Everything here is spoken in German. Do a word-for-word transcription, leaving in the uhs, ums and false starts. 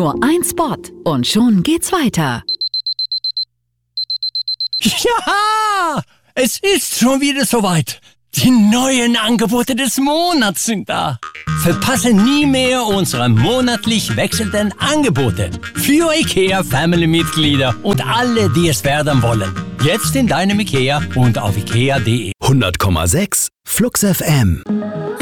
Nur ein Spot und schon geht's weiter. Ja, es ist schon wieder soweit. Die neuen Angebote des Monats sind da. Verpasse nie mehr unsere monatlich wechselnden Angebote für IKEA-Family-Mitglieder und alle, die es werden wollen. Jetzt in deinem IKEA und auf ikea punkt de. hundert Komma sechs Flux F M.